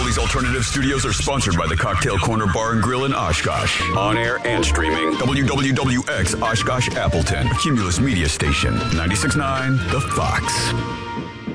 Philly's Alternative Studios are sponsored by the Cocktail Corner Bar and Grill in Oshkosh. On air and streaming, WWWX Oshkosh Appleton, Cumulus Media Station, 96.9 The Fox.